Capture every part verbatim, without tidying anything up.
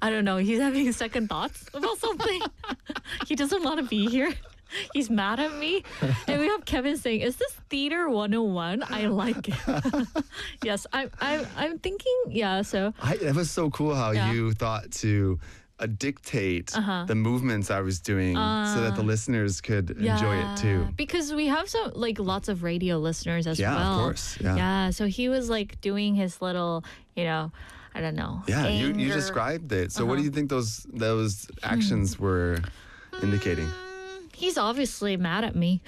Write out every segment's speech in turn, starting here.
I don't know. He's having second thoughts about something. He doesn't want to be here. He's mad at me. And we have Kevin saying, is this Theater one oh one? I like it. Yes, I'm, I'm, I'm thinking, yeah, so. I, it was so cool how Yeah. you thought to uh, dictate Uh-huh. the movements I was doing so that the listeners could enjoy it too. Because we have some, like, lots of radio listeners as Yeah, of well. course, yeah. Yeah, so he was, like, doing his little, you know, I don't know. Yeah, you, you anger. described it. So what do Uh-huh. you think those those actions were indicating? He's obviously mad at me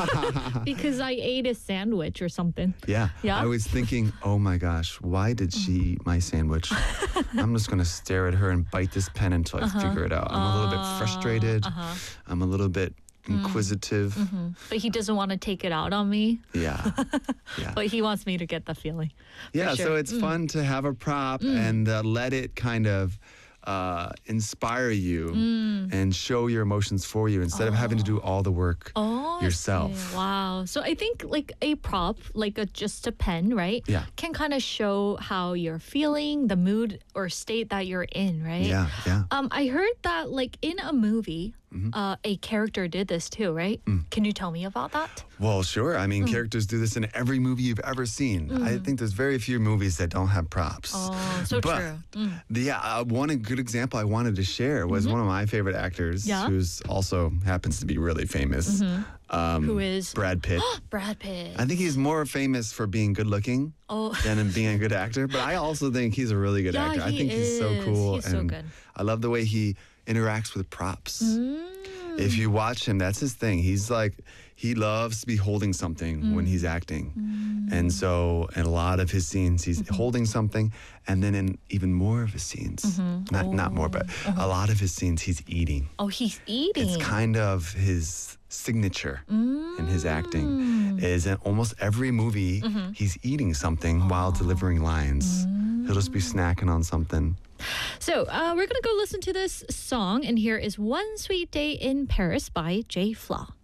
because I ate a sandwich or something. Yeah. Yeah? I was thinking, oh my gosh, why did she eat my sandwich? I'm just going to stare at her and bite this pen until I figure it out. I'm a little bit frustrated. Uh-huh. I'm a little bit inquisitive. But he doesn't want to take it out on me. Yeah. Yeah. But he wants me to get the feeling. Yeah, sure. so it's fun to have a prop and uh, let it kind of uh, inspire you and show your emotions for you instead of having to do all the work Oh, I yourself. see. Wow. So I think like a prop, like a, just a pen, right? Yeah. Can kind of show how you're feeling, the mood or state that you're in, right? Yeah, yeah. Um, I heard that like in a movie, uh, a character did this too, right? Can you tell me about that? Well, sure. I Mm. mean, characters do this in every movie you've ever seen. I think there's very few movies that don't have props. Oh, so but true. Mm. The, yeah, uh, one good example I wanted to share was one of my favorite actors, Mm-hmm. Yeah? who's also happens to be really famous. Um, Who is? Brad Pitt. Brad Pitt. I think he's more famous for being good looking Oh. than in being a good actor, but I also think he's a really good Yeah, actor. I he think he's so is. cool. He's so and good. I love the way he interacts with props. Mm. If you watch him, that's his thing. He's like, he loves to be holding something when he's acting. And so in a lot of his scenes, he's holding something. And then in even more of his scenes, not, not more, but a lot of his scenes, he's eating. Oh, he's eating. It's kind of his signature in his acting. Is in almost every movie, he's eating something while delivering lines. He'll just be snacking on something. So uh, we're going to go listen to this song. And here is One Sweet Day in Paris by Jay Flaw.